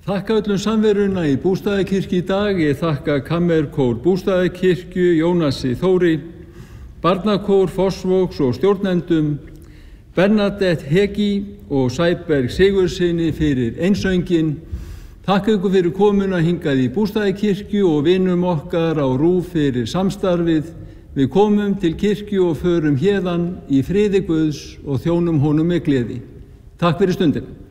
Þakka öllum samveruna í Bústaðakirkju í dag. Ég þakka Kammerkór Bústaðakirkju, Jónasi Þóri, Barnakór Fossvogs og stjórnendum, Bernadette Hegi og Sæberg Sigurðssyni fyrir einsöngin. Takk ykkur fyrir komuna hingað í Bústaðakirkju og vinum okkar á RÚV fyrir samstarfið. Við komum til kirkju og förum héðan í friði Guðs og þjónum honum með gleði. Takk fyrir stundina.